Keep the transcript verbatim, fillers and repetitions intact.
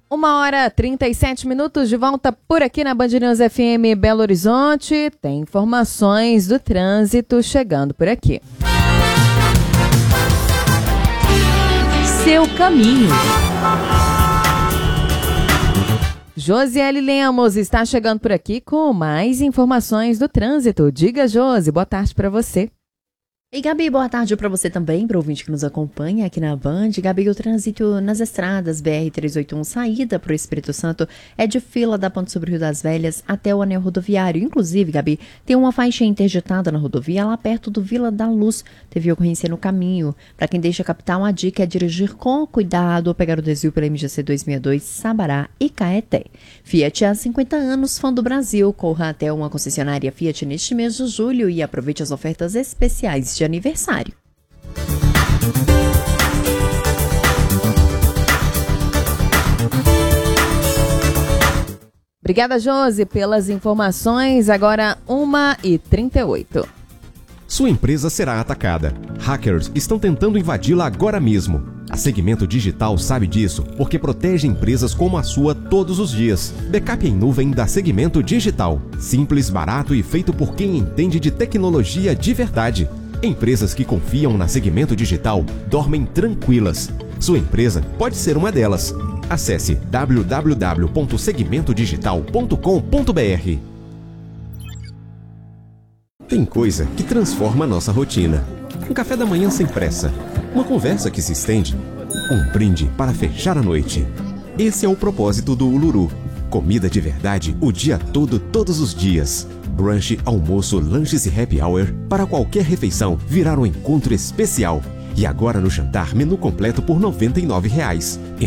Uma hora trinta e sete minutos de volta por aqui na Band News F M Belo Horizonte. Tem informações do trânsito chegando por aqui. Seu caminho. Josiele Lemos está chegando por aqui com mais informações do trânsito. Diga, Josi, boa tarde para você. E Gabi, boa tarde para você também, para o ouvinte que nos acompanha aqui na Band. Gabi, o trânsito nas estradas B R trezentos e oitenta e um, saída para o Espírito Santo, é de fila da Ponte sobre o Rio das Velhas até o anel rodoviário. Inclusive, Gabi, tem uma faixa interditada na rodovia lá perto do Vila da Luz. Teve ocorrência no caminho. Para quem deixa a capital, a dica é dirigir com cuidado ou pegar o desvio pela M G C duzentos e sessenta e dois, Sabará e Caeté. Fiat há cinquenta anos, fã do Brasil. Corra até uma concessionária Fiat neste mês de julho e aproveite as ofertas especiais de aniversário. Obrigada, Josi, pelas informações. Agora, uma e trinta e oito. Sua empresa será atacada. Hackers estão tentando invadi-la agora mesmo. A Segmento Digital sabe disso porque protege empresas como a sua todos os dias. Backup em nuvem da Segmento Digital. Simples, barato e feito por quem entende de tecnologia de verdade. Empresas que confiam na Segmento Digital dormem tranquilas. Sua empresa pode ser uma delas. Acesse w w w ponto segmento digital ponto com ponto b r. Tem coisa que transforma a nossa rotina. Um café da manhã sem pressa. Uma conversa que se estende. Um brinde para fechar a noite. Esse é o propósito do Uluru. Comida de verdade o dia todo, todos os dias. Brunch, almoço, lanches e happy hour para qualquer refeição virar um encontro especial. E agora no jantar, menu completo por noventa e nove reais.